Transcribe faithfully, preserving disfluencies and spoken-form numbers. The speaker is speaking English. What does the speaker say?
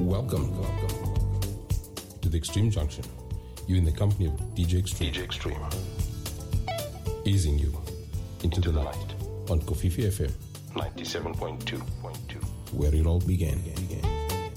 Welcome, welcome to the Extreme Junction. You in the company of D J Extreme. D J Extreme. Easing you into, into the, the night. night on Kofifi F M ninety-seven point two point two, where it all began. began.